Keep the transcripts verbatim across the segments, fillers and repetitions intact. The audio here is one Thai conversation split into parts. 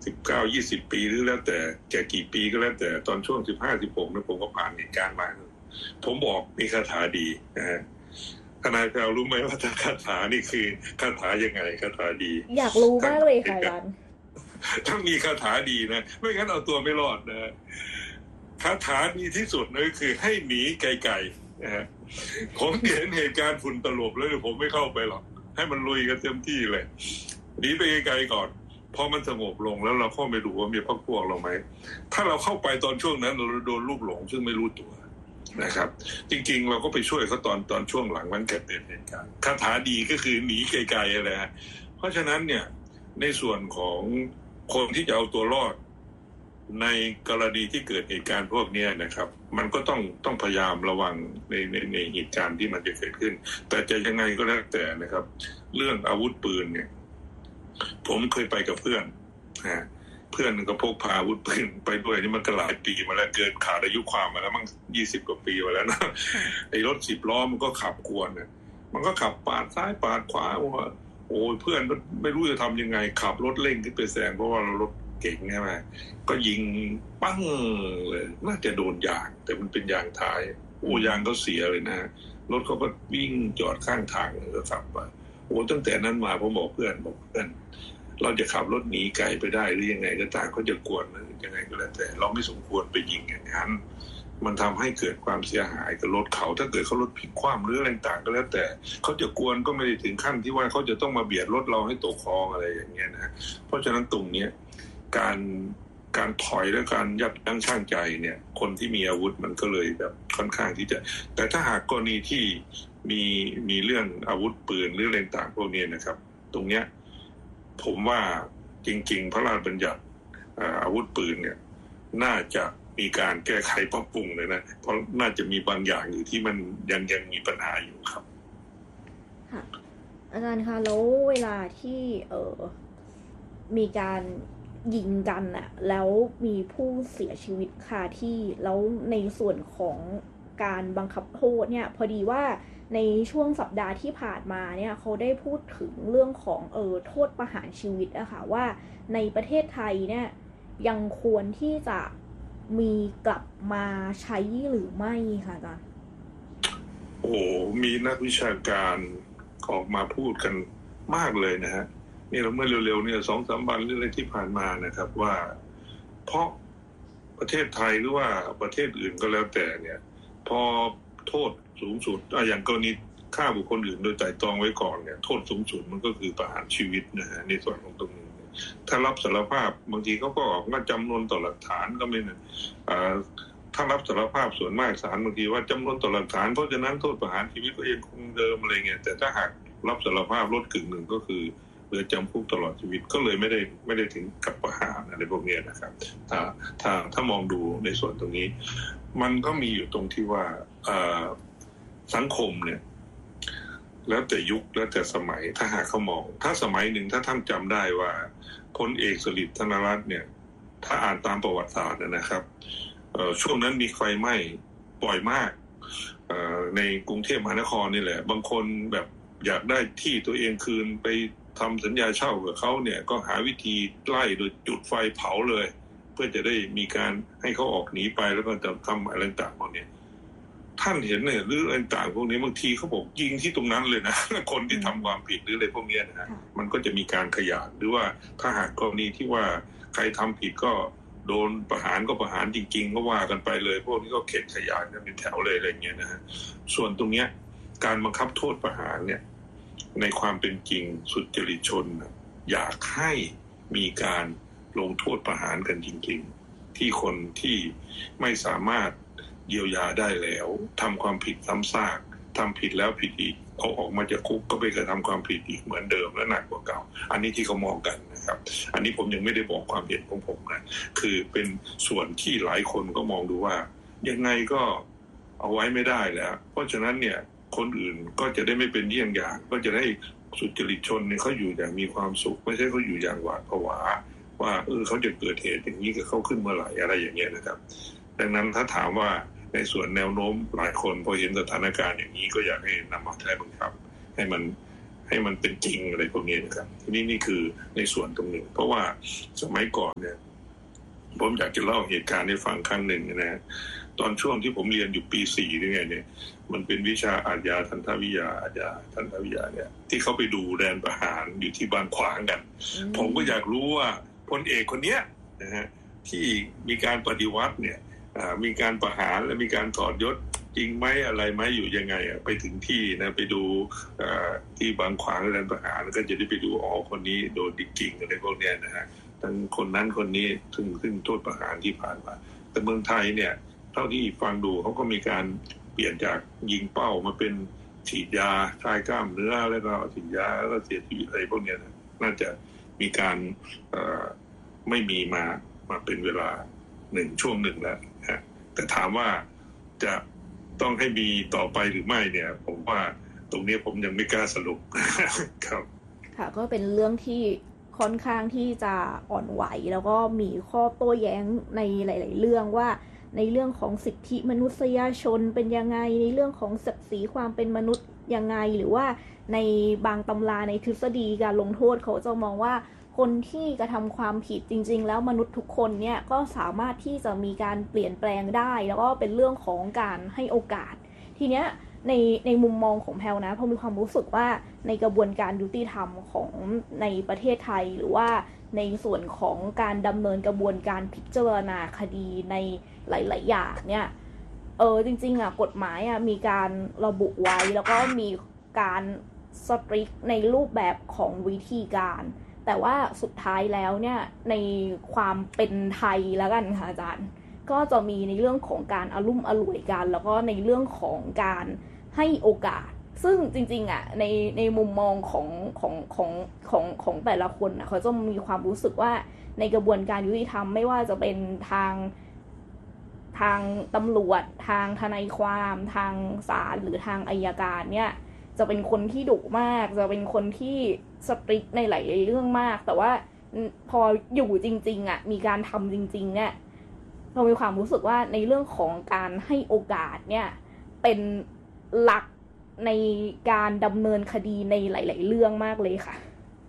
สิบเก้า ยี่สิบปีหรือแล้วแต่แก่กี่ปีก็แล้วแต่ตอนช่วงสิบห้า สิบหกเนี่ยผมก็ผ่านเหตุการณ์มาผมบอกมีคาถาดีนะฮะทนายแพรวรู้ไหมว่าคาถานี่คือคาถายังไงคาถาดีอยากรู้มากเลยค่ะอาจารย์ถ้ามีคาถาดีนะไม่งั้นเอาตัวไม่รอดนะคาถาดีที่สุดนั่นคือให้หนีไกลๆนะฮะผมเห็นเหตุการณ์ฝุ่นตลบแล้วผมไม่เข้าไปหรอกให้มันลุยกันเต็มที่เลยหนีไปไกลๆก่อนพอมันสงบลงแล้วเราเข้าไปดูว่ามีพรรคพวกเราไหมถ้าเราเข้าไปตอนช่วงนั้นเราโดนลูกหลงซึ่งไม่รู้ตัวนะครับจริงๆเราก็ไปช่วยเขาตอนตอนช่วงหลังมันเกิดเหตุการณ์คาถาดีก็คือหนีไกลๆอะไรฮะเพราะฉะนั้นเนี่ยในส่วนของคนที่จะเอาตัวรอดในกรณีที่เกิดเหตุการณ์พวกนี้นะครับมันก็ต้องต้องพยายามระวังในในในเหตุการณ์ที่มันจะเกิดขึ้นแต่จะยังไงก็แล้วแต่นะครับเรื่องอาวุธปืนเนี่ยผมเคยไปกับเพื่อนนะเพื่อนก็พกพาอาวุธปืนไปด้วยนี่มันก็หลายปีมาแล้วเกินขาดอายุความมาแล้วมั้งยี่สิบกว่าปีมาแล้วนะไอ้รถสิบล้อมันก็ขับกวนเนี่ยมันก็ขับปาดซ้ายปาดขวาว่าโอ้ยเพื่อนไม่รู้จะทำยังไงขับรถเร่งขึ้นไปแซงเพราะว่าเรารถเก่งใช่ไหมก็ยิงปั้งเลยน่าจะโดนยางแต่มันเป็นยางท้ายโอ้ยางก็เสียเลยนะรถเขาก็วิ่งจอดข้างทางแล้วก็ขับไปโอ้ตั้งแต่นั้นมาผมบอกเพื่อนบอกเพื่อนเราจะขับรถหนีไกลไปได้หรือยังไงก็ตามเขาจะกวนยังไงก็แล้วแต่เราไม่สมควรไปยิงอย่างนั้นมันทำให้เกิดความเสียหายกับรถเขาถ้าเกิดเขารถพลิกคว่ำหรืออะไรต่างก็แล้วแต่เขาจะกวนก็ไม่ได้ถึงขั้นที่ว่าเขาจะต้องมาเบียดรถเราให้ตกคลองอะไรอย่างเงี้ยนะเพราะฉะนั้นตรงเนี้ยการการถอยและการยับยั้งชั่งใจเนี่ยคนที่มีอาวุธมันก็เลยแบบค่อนข้างที่จะแต่ถ้าหากกรณีที่มีมีเรื่องอาวุธปืนหรืออะไรต่างพวกนี้นะครับตรงเนี้ยผมว่าจริงๆพระราชบัญญัติอาวุธปืนเนี่ยน่าจะมีการแก้ไขปรับปรุงเลยนะเพราะน่าจะมีบางอย่างอยู่ที่มันยังยังมีปัญหาอยู่ครับค่ะอาจารย์คะแล้วเวลาที่เออมีการยิงกันน่ะแล้วมีผู้เสียชีวิตคาที่แล้วในส่วนของการบังคับโทษเนี่ยพอดีว่าในช่วงสัปดาห์ที่ผ่านมาเนี่ยเขาได้พูดถึงเรื่องของเออโทษประหารชีวิตอะค่ะว่าในประเทศไทยเนี่ยยังควรที่จะมีกลับมาใช้หรือไม่ค่ะอาจารย์โอ้มีนักวิชาการออกมาพูดกันมากเลยนะฮะนี่เราเมื่อเร็วๆเนี่ยสองสามวันหรืออะไรที่ผ่านมานะครับว่าเพราะประเทศไทยหรือว่าประเทศอื่นก็แล้วแต่เนี่ยพอโทษสูงสุดอย่างกรณีฆ่าบุคคลอื่นโดยไตร่ตรองไว้ก่อนเนี่ยโทษสูงสุดมันก็คือประหารชีวิตนะฮะในส่วนของตรงนี้ถ้ารับสารภาพบางทีเขาก็ออกมาจำนวนต่อหลักฐานก็ไม่นะถ้ารับสารภาพส่วนมากศาลบางทีว่าจำนวนต่อหลักฐานเพราะฉะนั้นโทษประหารชีวิตก็ยังคงเดิมอะไรเงี้ยแต่ถ้าหากรับสารภาพลดกึ่งหนึ่งก็คือเหลือจำคุกตลอดชีวิตก็เลยไม่ได้ไม่ได้ถึงกับประหารอะไรพวกนี้นะครับถ้าถ้าถ้ามองดูในส่วนตรงนี้มันก็มีอยู่ตรงที่ว่าสังคมเนี่ยแล้วแต่ยุคแล้วแต่สมัยถ้าหากเขามองถ้าสมัยหนึ่งถ้าท่านจำได้ว่าพลเอกสฤษดิ์ธนรัตน์เนี่ยถ้าอ่านตามประวัติศาสตร์นะครับช่วงนั้นมีไฟไหม้บ่อยมากในกรุงเทพมหานครนี่แหละบางคนแบบอยากได้ที่ตัวเองคืนไปทำสัญญาเช่ากับเขาเนี่ยก็หาวิธีไล่โดยจุดไฟเผาเลยเพื่อจะได้มีการให้เขาออกหนีไปแล้วก็จะทำอะไรต่างๆพวกนี้ท่านเห็นเนี่ยหรืออะไรต่างพวกนี้บางทีเขาบอกยิงที่ตรงนั้นเลยนะคนที่ทำความผิดหรืออะไรพวกนี้นะฮะมันก็จะมีการขยายหรือว่าถ้าหากกรณีที่ว่าใครทำผิดก็โดนประหารก็ประหารจริงๆก็ว่ากันไปเลยพวกนี้ก็เข็ดขยายกันเป็นแถวเลยอะไรเงี้ยนะฮะส่วนตรงเนี้ยการบังคับโทษประหารเนี่ยในความเป็นจริงสุจริตชนอยากให้มีการลงโทษประหารกันจริงๆที่คนที่ไม่สามารถเยียวยาได้แล้วทำความผิดซ้ำซากทำผิดแล้วผิดอีกเขาออกมาจากคุกก็ไปกระทำความผิดอีกเหมือนเดิมและหนักกว่าเก่าอันนี้ที่เขามองกันนะครับอันนี้ผมยังไม่ได้บอกความเห็นของผมนะคือเป็นส่วนที่หลายคนก็มองดูว่ายังไงก็เอาไว้ไม่ได้แล้วเพราะฉะนั้นเนี่ยคนอื่นก็จะได้ไม่เป็นเยี่ยงอย่างก็จะได้สุจริตชนเนี่ยเขาอยู่อย่างมีความสุขไม่ใช่เขาอยู่อย่างหวาดผวาว่าเออเขาจะเกิดเหตุอย่างนี้กับเขาขึ้นเมื่อไหร่อะไรอย่างเงี้ยนะครับดังนั้นถ้าถามว่าในส่วนแนวโน้มหลายคนพอเห็นสถานการณ์อย่างนี้ก็อยากให้นำมาใช้บังคับให้มันให้มันเป็นจริงอะไรพวกนี้นะครับทีนี้นี่คือในส่วนตรงหนึ่งเพราะว่าสมัยก่อนเนี่ยผมอยากจะเล่าเหตุการณ์ให้ฟังครั้งหนึ่งนะฮะตอนช่วงที่ผมเรียนอยู่ปีสี่นี่ไงเนี่ยมันเป็นวิชาอาชญาทันตวิทยาอาชญาทันตวิทยาเนี่ยที่เขาไปดูแดนประหารอยู่ที่บางขวางกันผมก็อยากรู้ว่าพลเอกคนเนี้ยนะฮะที่มีการปฏิวัติเนี่ยมีการประหารและมีการถอดยศจริงไหมอะไรไหมอยู่ยังไงไปถึงที่นะไปดูที่บางขวางแดนประหารก็จะได้ไปดูอ๋อคนนี้โดนจริงอะไรพวกนี้นะฮะทั้งคนนั้นคนนี้ซึ่งซึ่งโทษประหารที่ผ่านมาแต่เมืองไทยเนี่ยเท่าที่ฟังดูเขาก็มีการเปลี่ยนจากยิงเป้ามาเป็นฉีดยาคลายกล้ามเนื้อแล้วก็ฉีดยาแล้วก็เสียชีวิตอะไรพวกนี้นะน่าจะมีการไม่มีมามาเป็นเวลาหนึ่งช่วงหนึ่งแล้วฮะแต่ถามว่าจะต้องให้มีต่อไปหรือไม่เนี่ยผมว่าตรงนี้ผมยังไม่กล้าสรุปครับค่ะก็เป็นเรื่องที่ค่อนข้างที่จะอ่อนไหวแล้วก็มีข้อโต้แย้งในหลายๆเรื่องว่าในเรื่องของสิทธิมนุษยชนเป็นยังไงในเรื่องของศักดิ์ศรีความเป็นมนุษย์ยังไงหรือว่าในบางตำราในทฤษฎีการลงโทษเขาจะมองว่าคนที่กระทำความผิดจริงๆแล้วมนุษย์ทุกคนเนี่ยก็สามารถที่จะมีการเปลี่ยนแปลงได้แล้วก็เป็นเรื่องของการให้โอกาสทีเนี้ยในในมุมมองของแพลนะพอมีความรู้สึกว่าในกระบวนการยุติธรรมของในประเทศไทยหรือว่าในส่วนของการดำเนินกระบวนการพิจารณาคดีในหลายๆอย่างเนี่ยเออจริงๆอ่ะกฎหมายอ่ะมีการระบุไว้แล้วก็มีการสตริกในรูปแบบของวิธีการแต่ว่าสุดท้ายแล้วเนี่ยในความเป็นไทยแล้วกันค่ะอาจารย์ก็จะมีในเรื่องของการอลุ่มอล่วยกันแล้วก็ในเรื่องของการให้โอกาสซึ่งจริงๆอ่ะในในมุมมองของของของของของแต่ละคนอ่ะเขาจะมีความรู้สึกว่าในกระบวนการยุติธรรมไม่ว่าจะเป็นทางทางตำรวจทางทนายความทางศาลหรือทางอัยการเนี่ยจะเป็นคนที่ดุมากจะเป็นคนที่สตริกในหลายๆเรื่องมากแต่ว่าพออยู่จริงๆอ่ะมีการทำจริงๆเนี่ยเรามีความรู้สึกว่าในเรื่องของการให้โอกาสเนี่ยเป็นหลักในการดำเนินคดีในหลายๆเรื่องมากเลยค่ะ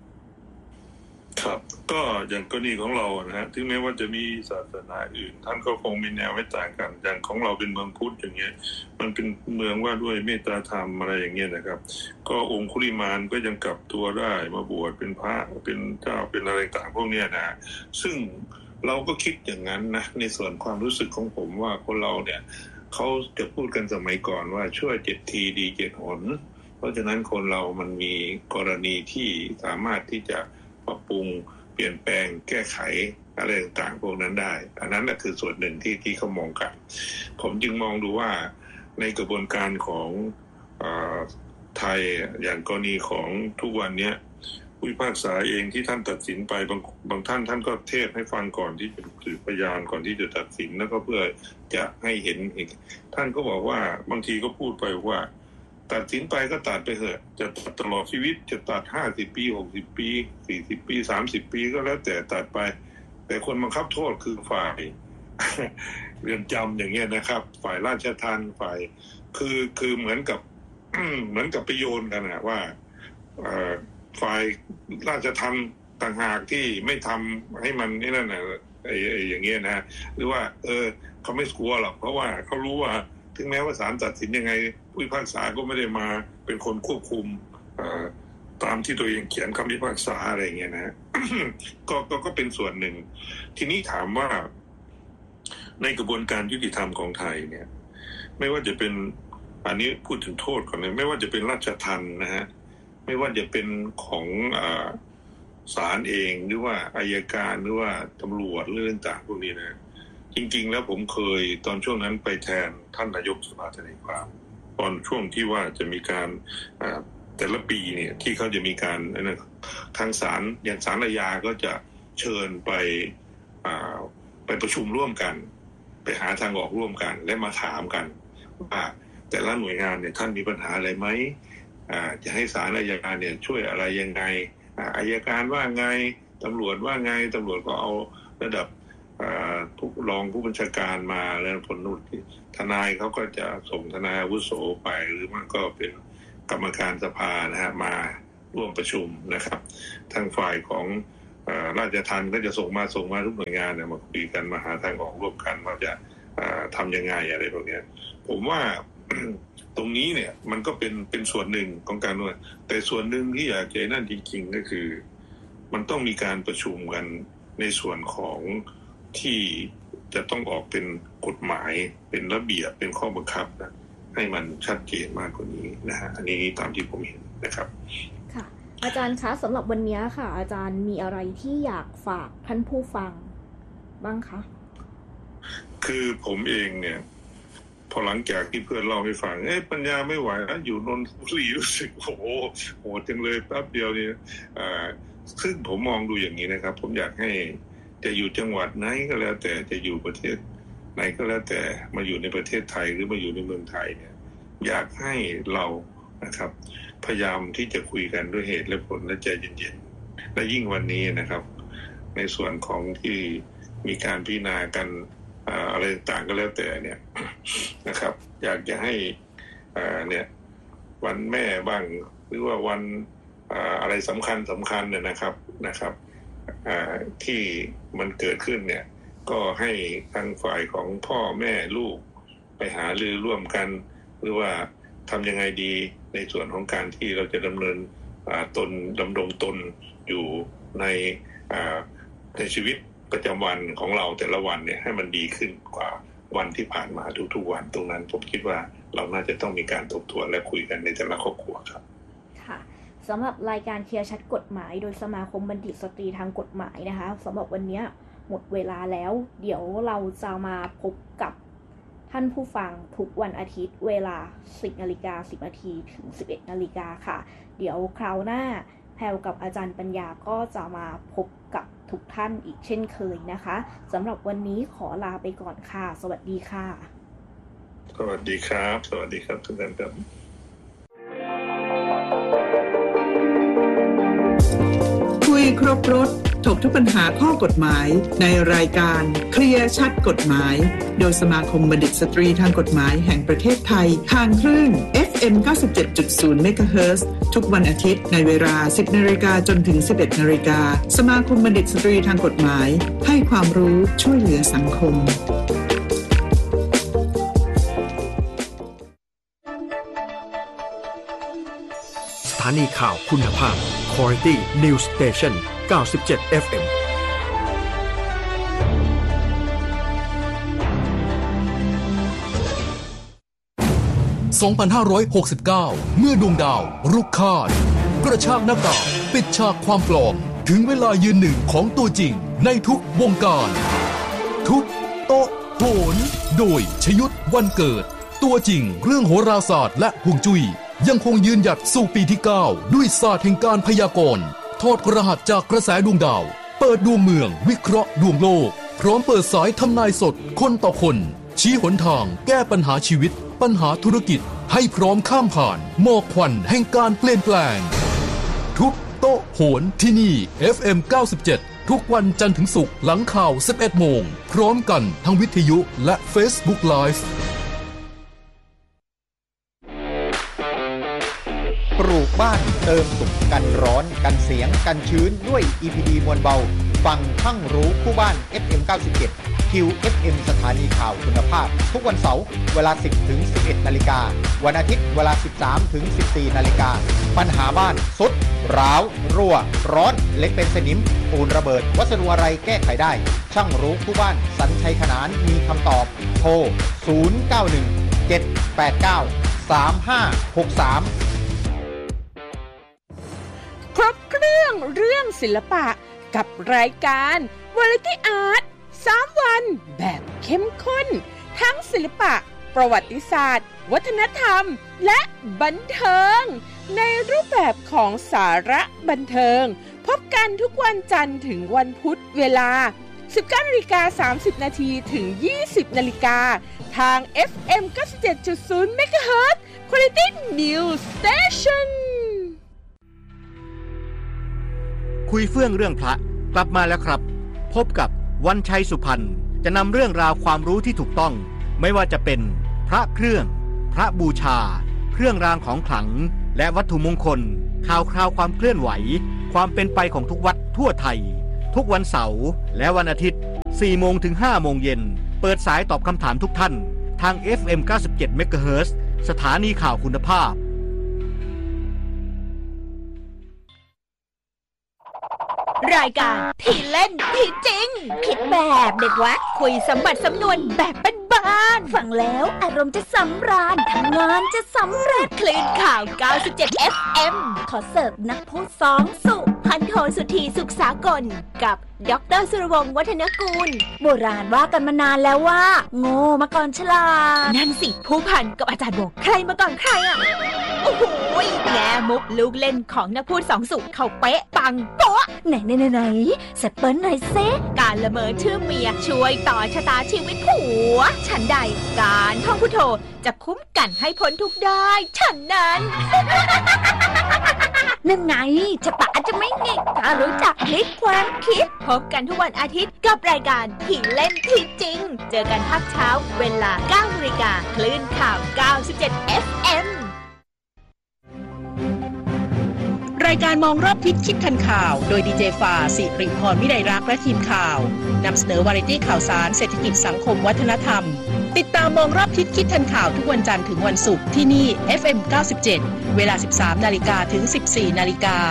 ครับก็อย่างกรณีของเรานะฮะถึงแม้ว่าจะมีศาสนาอื่นท่านก็คงมีแนวไม่ต่างกันอย่างของเราเป็นเมืองพุทธอย่างเงี้ยมันเป็นเมืองว่าด้วยเมตตาธรรมอะไรอย่างเงี้ยนะครับก็องคุลิมานก็ยังกลับตัวได้มาบวชเป็นพระเป็นเจ้าเป็นอะไรต่างพวกเนี้ยนะซึ่งเราก็คิดอย่างนั้นนะในส่วนความรู้สึกของผมว่าคนเราเนี่ยเขาจะพูดกันสมัยก่อนว่าช่วยเจ็ดทีดีเจ็ดหนเพราะฉะนั้นคนเรามันมีกรณีที่สามารถที่จะปรับปรุงเปลี่ยนแปลงแก้ไขอะไรต่างๆพวกนั้นได้อันนั้นแหละคือส่วนหนึ่งที่ที่เขามองกันผมจึงมองดูว่าในกระบวนการของเอ่อไทยอย่างกรณีของทุกวันนี้ผู้พิพากษาเองที่ท่านตัดสินไปบางบางท่านท่านก็เทศให้ฟังก่อนที่จะสืบพยานก่อนที่จะตัดสินแล้วก็เพื่อจะให้เห็นท่านก็บอกว่าบางทีก็พูดไปว่าตัดสินไปก็ตัดไปเถอะจะตัดตลอดชีวิตจะตัดห้าสิบปีหกสิบปีสี่สิบปีสามสิบปีก็แล้วแต่ตัดไปแต่คนบังคับโทษคือฝ่ายเรือนจำอย่างเงี้ยนะครับฝ่ายราชทัณฑ์ฝ่ายคือคือเหมือนกับเหมือนกับไปโยนกันนะว่าฝ่ายราชทัณฑ์ต่างหากที่ไม่ทำให้มันนี่นั่นน่ะไอ้อย่างเงี้ยนะหรือว่าเออเขาไม่กลัวหรอกเพราะว่าเขารู้ว่าถึงแม้ว่าศาลตัดสินยังไงผู้พิพากษาก็ไม่ได้มาเป็นคนควบคุมตามที่ตัวเองเขียนคำพิพากษาอะไรอย่างเงี้ยนะ ก็ก็ก็เป็นส่วนหนึ่งทีนี้ถามว่าในกระบวนการยุติธรรมของไทยเนี่ยไม่ว่าจะเป็นอันนี้พูดถึงโทษก่อนเลยไม่ว่าจะเป็นราชทัณฑ์นะฮะไม่ว่าจะเป็นของศาลเองหรือว่าอัยการหรือว่าตำรวจเรื่องต่างพวกนี้นะจริงๆแล้วผมเคยตอนช่วงนั้นไปแทนท่านนายกสภาทนายความตอนช่วงที่ว่าจะมีการแต่ละปีเนี่ยที่เขาจะมีการทางศาลอย่างศาลอาญาก็จะเชิญไปไปประชุมร่วมกันไปหาทางออกร่วมกันและมาถามกันว่าแต่ละหน่วยงานเนี่ยท่านมีปัญหาอะไรไหมจะให้ศาลอาญาเนี่ยช่วยอะไรยังไงอัยการว่าไงตำรวจว่าไงตำรวจก็เอาระดับผู้รองผู้บัญชาการมาแล้วผลนุที่ทนายเขาก็จะส่งทนายอาวุโสไปหรือมันก็เป็นกรรมการสภานะฮะมาร่วมประชุมนะครับทางฝ่ายของราชทัณฑ์ก็จะส่งมาส่งมาทุกหน่วยงานเนี่ยมาคุยกันมาหาทางออกร่วมกันว่าจะทำยังไงอะไรพวกนี้ผมว่า ตรงนี้เนี่ยมันก็เป็นเป็นส่วนหนึ่งของการว่าแต่ส่วนหนึ่งที่อยากจะนั่นจริงๆก็คือมันต้องมีการประชุมกันในส่วนของที่จะต้องออกเป็นกฎหมายเป็นระเบียบเป็นข้อบังคับนะให้มันชัดเจนมากกว่านี้นะฮะอันนี้ตามที่ผมเห็นนะครับค่ะอาจารย์คะสำหรับวันนี้ค่ะอาจารย์มีอะไรที่อยากฝากท่านผู้ฟังบ้างคะคือผมเองเนี่ยพอหลังจากที่เพื่อนเล่าให้ฟังเอ๊ะปัญญาไม่ไหวแล้วอยู่นนทบุรีรู้สึกโอ้โหโหดจังเลยแป๊บเดียวเนี่ยอ่าซึ่งผมมองดูอย่างนี้นะครับผมอยากให้จะอยู่จังหวัดไหนก็แล้วแต่จะอยู่ประเทศไหนก็แล้วแต่มาอยู่ในประเทศไทยหรือมาอยู่ในเมืองไทยเนี่ยอยากให้เรานะครับพยายามที่จะคุยกันด้วยเหตุและผลและใจเย็นๆและยิ่งวันนี้นะครับในส่วนของที่มีการพิจารณากันอะไรต่างก็แล้วแต่เนี่ยนะครับอยากจะให้เนี่ยวันแม่บ้างหรือว่าวันอะไรสำคัญสำคัญเนี่ยนะครับนะครับที่มันเกิดขึ้นเนี่ยก็ให้ทางฝ่ายของพ่อแม่ลูกไปหารือร่วมกันหรือว่าทำยังไงดีในส่วนของการที่เราจะดำเนินตนดำรงตนอยู่ในในชีวิตประจำวันของเราแต่ละวันเนี่ยให้มันดีขึ้นกว่าวันที่ผ่านมาทุกๆวันตรงนั้นผมคิดว่าเราน่าจะต้องมีการทบทวนและคุยกันในแต่ละครอบครัวครับค่ะสำหรับรายการเคลียร์ชัดกฎหมายโดยสมาคมบัณฑิตสตรีทางกฎหมายนะคะสำหรับวันนี้หมดเวลาแล้วเดี๋ยวเราจะมาพบกับท่านผู้ฟังทุกวันอาทิตย์เวลา สิบนาฬิกาสิบนาทีถึง สิบเอ็ดนาฬิกาค่ะเดี๋ยวคราวหน้าแพรวกับอาจารย์ปัญญาก็จะมาพบกับทุกท่านอีกเช่นเคยนะคะสำหรับวันนี้ขอลาไปก่อนค่ะสวัสดีค่ะสวัสดีครับสวัสดีครับทุกท่านครับคุยครบรถถกทุกปัญหาข้อกฎหมายในรายการเคลียร์ชัดกฎหมายโดยสมาคมบัณฑิตสตรีทางกฎหมายแห่งประเทศไทยทางคลื่น เอฟ เอ็ม เก้าสิบเจ็ดจุดศูนย์ เมกะเฮิรตซ์ทุกวันอาทิตย์ในเวลา สิบนาฬิกาจนถึง สิบเอ็ดนาฬิกาสมาคมบัณฑิตสตรีทางกฎหมายให้ความรู้ช่วยเหลือสังคมสถานีข่าวคุณภาพ Quality News Station เก้าสิบเจ็ด เอฟ เอ็มสองพันห้าร้อยหกสิบเก้าเมื่อดวงดาวรุกคาดกระชากหน้ากากปิดฉากความปลอมถึงเวลายืนหนึ่งของตัวจริงในทุกวงการทุกโต๊ะโหนโดยชยุทธวันเกิดตัวจริงเรื่องโหราศาสตร์และฮวงจุ้ยยังคงยืนหยัดสู่ปีที่เก้าด้วยศาสตร์แห่งการพยากรณ์ทอดรหัสจากกระแสดวงดาวเปิดดวงเมืองวิเคราะห์ดวงโลกพร้อมเปิดสายทำนายสดคนต่อคนชี้หนทางแก้ปัญหาชีวิตปัญหาธุรกิจให้พร้อมข้ามผ่านหมอกควันแห่งการเปลี่ยนแปลงทุกโต๊ะโหนที่นี่ เอฟ เอ็ม เก้าสิบเจ็ดทุกวันจันทร์ถึงศุกร์หลังข่าว สิบเอ็ดโมงพร้อมกันทั้งวิทยุและ Facebook Live ปลูกบ้านเติมสุขกันร้อนกันเสียงกันชื้นด้วย อี พี ดี มวลเบาฟังทั้งรู้คู่บ้าน เอฟ เอ็ม เก้าสิบเจ็ด คิว เอฟ เอ็ม สถานีข่าวคุณภาพทุกวันเสาร์เวลา สิบถึงสิบเอ็ดนาฬิกาวันอาทิตย์เวลา สิบสามถึงสิบสี่นาฬิกาปัญหาบ้านสุดร้าวรั่วร้อนเล็กเป็นสนิมปูนระเบิดวัสดุอะไรแก้ไขได้ช่างรู้คู่บ้านสัญชัยขนานมีคำตอบโทรศูนย์ เก้า หนึ่ง เจ็ด แปด เก้า สาม ห้า หก สามครบเครื่องเรื่องศิลปะกับรายการ Variety Art สามวันแบบเข้มข้นทั้งศิลปะประวัติศาสตร์วัฒนธรรมและบันเทิงในรูปแบบของสาระบันเทิงพบกันทุกวันจันทร์ถึงวันพุธเวลา สิบเก้านาฬิกาสามสิบนาทีถึงยี่สิบนาฬิกาทาง เอฟ เอ็ม เก้าสิบเจ็ดจุดศูนย์ เมกะเฮิรตซ์ Quality News Station คุยเฟื่องเรื่องพระกลับมาแล้วครับพบกับวันชัยสุพรรณจะนำเรื่องราวความรู้ที่ถูกต้องไม่ว่าจะเป็นพระเครื่องพระบูชาเครื่องรางของขลังและวัตถุมงคลข่าวคราวความเคลื่อนไหวความเป็นไปของทุกวัดทั่วไทยทุกวันเสาร์และวันอาทิตย์สี่โมงถึงห้าโมงเย็นเปิดสายตอบคำถามทุกท่านทาง เอฟ เอ็ม เก้าสิบเจ็ด เมกะเฮิรตซ์ สถานีข่าวคุณภาพรายการที่เล่นที่จริงคิดแบบเด็กวัดคุยสมบัติสำนวนแบบบ้านๆฟังแล้วอารมณ์จะสำราญทำงานจะสำเร็จคลื่นข่าว เก้าสิบเจ็ด เอฟ เอ็ม ขอเสิร์ฟนักพูดสองสุพันโทสุธีสุขสากลกับดร.สุรวงศ์วัฒนกุลโบราณว่ากันมานานแล้วว่าโง่มาก่อนฉลาดนั่นสิผู้พันกับอาจารย์บอกใครมาก่อนใครอ่ะโอ้โหแง่มุกลูกเล่นของนักพูดสองสุเขาเป๊ะปังโป๊ะไหนไหนไหนไหนสเปิ้ลหน่อยเซการละเมอชื่อเมียช่วยต่อชะตาชีวิตผัวฉันใดการท่องพุทโธจะคุ้มกันให้พ้นทุกได้ฉันนั้น นั่นไงชะตาจะไม่หงิกถ้ารู้จักพลิกความคิดพบกันทุกวันอาทิตย์กับรายการที่เล่นที่จริงเจอกันภาคเช้าเวลา เก้านาฬิกา คลื่นข่าว เก้าสิบเจ็ด เอฟ เอ็มรายการมองรอบทิศคิดทันข่าวโดยดีเจฟ้าสิริพรวิไลรักษ์และทีมข่าวนำเสนอวาไรตี้ข่าวสารเศรษฐกิจสังคมวัฒนธรรมติดตามมองรอบทิศคิดทันข่าวทุกวันจันทร์ถึงวันศุกร์ที่นี่ เอฟ เอ็ม เก้าสิบเจ็ด เวลา สิบสามนาฬิกา ถึง สิบสี่นาฬิกา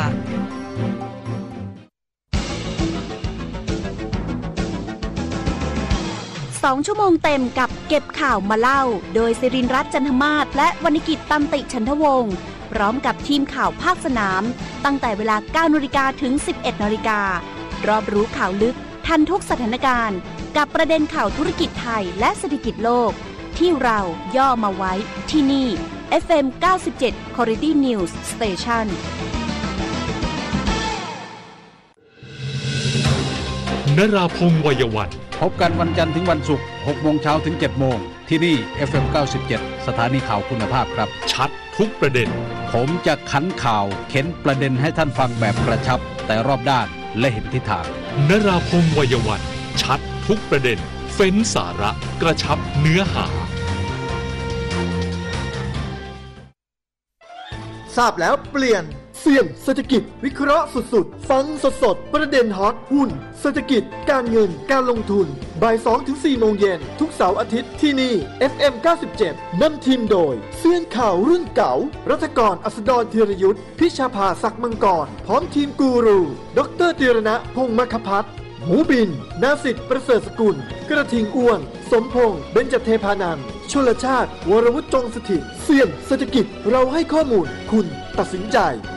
สองชั่วโมงเต็มกับเก็บข่าวมาเล่าโดยศิรินทร์รัตน์จันทมาศและวรรณกิจตันติฉันทวงศ์พร้อมกับทีมข่าวภาคสนามตั้งแต่เวลา เก้านาฬิกา ถึง สิบเอ็ดนาฬิการอบรู้ข่าวลึกทันทุกสถานการณ์กับประเด็นข่าวธุรกิจไทยและเศรษฐกิจโลกที่เราย่อมาไว้ที่นี่ เอฟ เอ็ม เก้าสิบเจ็ด Quality News Station นราพงษ์วัยวันพบกันวันจันทร์ถึงวันศุกร์ หกโมงเช้าถึง เจ็ดโมงที่นี่ เอฟ เอ็ม เก้าสิบเจ็ด สถานีข่าวคุณภาพครับชัดทุกประเด็นผมจะขันข่าวเข็นประเด็นให้ท่านฟังแบบกระชับแต่รอบด้านและเห็นทิศทางนราพงษ์วัยวันชัดทุกประเด็นเฟ้นสาระกระชับเนื้อหาทราบแล้วเปลี่ยนเสี่ยงเศรษฐกิจวิเคราะห์สุดๆฟังสดๆประเด็นฮอตหุ้นเศรษฐกิจการเงินการลงทุนบ่าย สองถึงสี่ โมงเย็นทุกเสาร์อาทิตย์ที่นี่ เอฟ เอ็ม เก้าสิบเจ็ด นำทีมโดยเซียนข่าวรุ่นเก่ารัฐกรอัสดรธีรยุทธพิชาภาศักดิ์มังกรพร้อมทีมกูรูดร.ธีรณะพงษ์มคพัฒน์หมูบินนาสิทธิ์ประเสริฐสกุลกระทิงอ้วนสมพงษ์เบญจเทพานันท์ชลชาติวรวุฒิจงสถิตย์เสี่ยงเศรษฐกิจเราให้ข้อมูลคุณตัดสินใจ